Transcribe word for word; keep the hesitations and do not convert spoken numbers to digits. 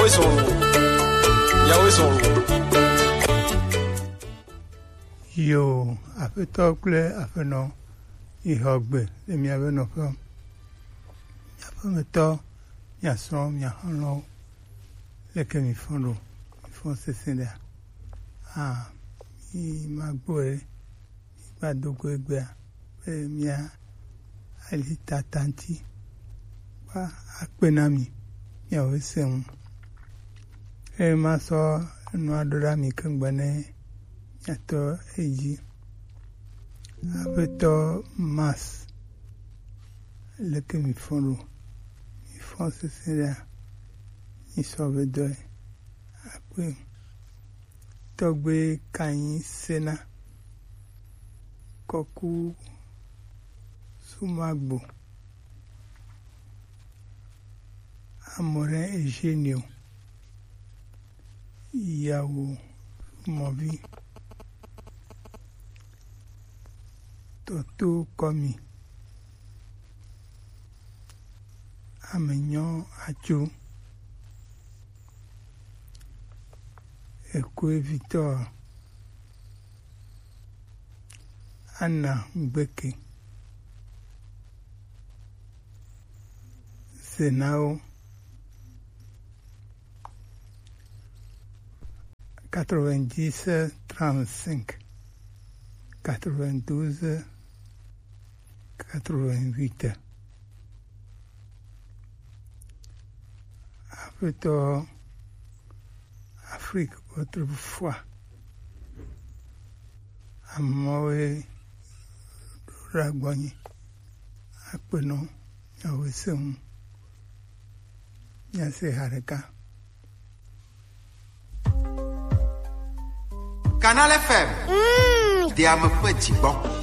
soro yawe soro yo afeto kle afeno ihogbe emi aveno fo ya fometo ya so ya hono leke mi fondo fon sesenda ah i magboe ibadogo egbe e mia ali tatanti ba apenami ya wesen e ma so no adora mi kangbane yato eji abeto mas leke mi fondo mi fon sesenda ni sobedo ape togbe kayin sena koku sumagbo amore egenio ìyàwó movi toto komi amenyo acho Ekwe Victor Anna Mbeke Senao quatre-vingt-dix trente-cinq quatre-vingt-douze quatre-vingt-huit Afeto Afrique autrefois amowe ragbonyi apeno yawesun yase hareka Canal F M. Mm. Te amo petit bon.